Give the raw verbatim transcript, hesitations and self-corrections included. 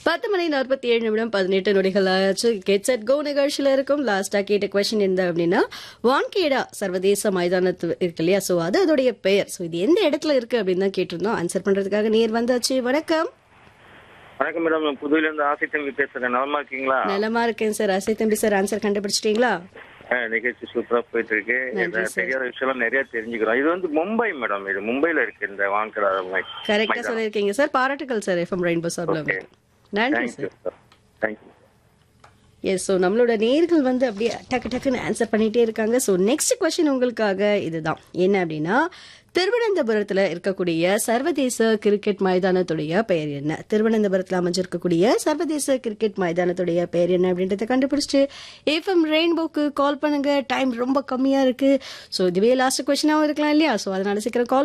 பத்து மணி நாற்பத்தி ஏழு நிமிடம் பதினெட்டு நொடிகள் ஆச்சு. கெட் செட் கோ நிகழ்ச்சியில இருக்கும். லாஸ்டா கேட்ட கொஸ்டின் என்ன அப்படின்னா, வான்கேடா சர்வதேச மைதானத்து இருக்கு இல்லையா, சோ அது அதோடைய பெயர். சோ இது எந்த இடத்துல இருக்கு அப்படின்னு தான் கேட்டிருந்தோம். ஆன்சர் பண்றதுக்காக நேர் வந்தாச்சு. வணக்கம். வணக்கம் மேடம், நான் புதுவையில இருந்து ஆசை தம்பி பேசுறேன். நலமா இருக்கீங்களா? நலமா இருக்கேன் சார். அசை தம்பி சார், ஆன்சர் கண்டுபிடிச்சிட்டீங்களா? ஆ, நிகழ்ச்சி சூப்பரா போயிட்டு இருக்கு. நன்றி எனக்கு சார். தெரியாத விஷயம் நிறைய தெரிஞ்சுக்கிறோம். இது வந்து மும்பை மேடம், இது மும்பைல இருக்கு இந்த வான்கடா மை- கரெக்டா மைதானம். சொல்லியிருக்கீங்க சார். பாராட்டுகள் சார் எஃப்எம் ரெயின்போ சார்பில். ஓகே, நன்றி thank you sir. Sir, thank you. S, so நம்மளோட நேர்கள் வந்து அப்படியே டக்கு டக்குன்னு ஆன்சர் பண்ணிட்டே இருக்காங்க. ஸோ நெக்ஸ்ட் கொஸ்டின் உங்களுக்காக இதுதான். என்ன அப்படின்னா, திருவனந்தபுரத்தில் இருக்கக்கூடிய சர்வதேச கிரிக்கெட் மைதானத்துடைய பெயர் என்ன? திருவனந்தபுரத்தில் அமைஞ்சிருக்கக்கூடிய சர்வதேச கிரிக்கெட் மைதானத்துடைய பெயர் என்ன அப்படின்றத கண்டுபிடிச்சிட்டு எஃப்எம் ரெயின்போக்கு கால் பண்ணுங்க. டைம் ரொம்ப கம்மியா இருக்கு. ஸோ இதுவே லாஸ்ட் கொஸ்டினாகவும் இருக்கலாம் இல்லையா? ஸோ அதனால சீக்கிரம் கால்